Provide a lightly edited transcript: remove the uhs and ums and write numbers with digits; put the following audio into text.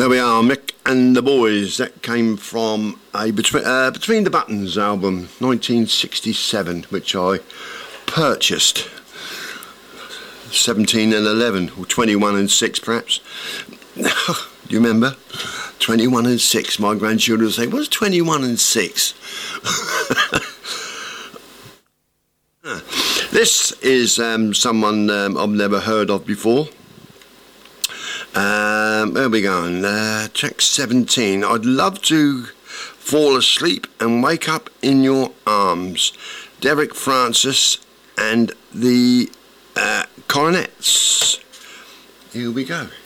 There we are, Mick and the Boys. That came from a Between the Buttons album, 1967, which I purchased. 17 and 11, or 21 and 6 perhaps. Do you remember? 21 and 6. My grandchildren say, what's 21 and 6? This is someone I've never heard of before. Where are we going? Track 17. I'd love to fall asleep and wake up in your arms. Derek Francis and the Coronets. Here we go.